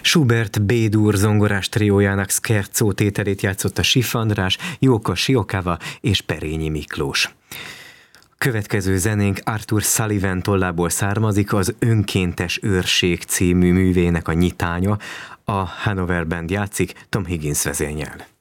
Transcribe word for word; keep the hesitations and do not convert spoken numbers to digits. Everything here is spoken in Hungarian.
Schubert B-dur zongorás triójának scherzo tételét játszotta Sif András, Jóka Siokava és Perényi Miklós. Következő zenénk Arthur Sullivan tollából származik, az Önkéntes őrség című művének a nyitánya, a Hanover Band játszik, Tom Higgins vezényel.